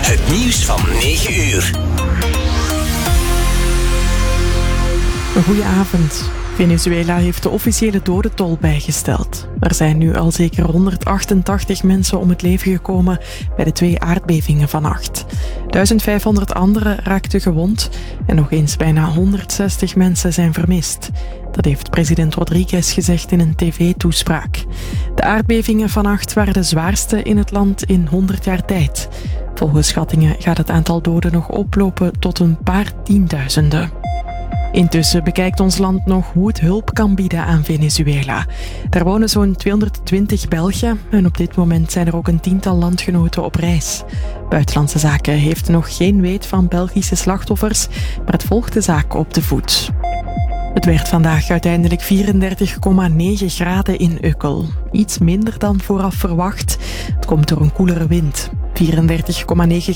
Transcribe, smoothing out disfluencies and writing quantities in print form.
Het nieuws van 9 uur. Goedenavond. Venezuela heeft de officiële dodentol bijgesteld. Er zijn nu al zeker 188 mensen om het leven gekomen bij de 2 aardbevingen vannacht. 1500 anderen raakten gewond en nog eens bijna 160 mensen zijn vermist. Dat heeft president Rodriguez gezegd in een tv-toespraak. De aardbevingen vannacht waren de zwaarste in het land in 100 jaar tijd. Volgens schattingen gaat het aantal doden nog oplopen tot een paar tienduizenden. Intussen bekijkt ons land nog hoe het hulp kan bieden aan Venezuela. Daar wonen zo'n 220 Belgen en op dit moment zijn er ook een 10-tal landgenoten op reis. Buitenlandse Zaken heeft nog geen weet van Belgische slachtoffers, maar het volgt de zaak op de voet. Het werd vandaag uiteindelijk 34,9 graden in Ukkel. Iets minder dan vooraf verwacht. Het komt door een koelere wind. 34,9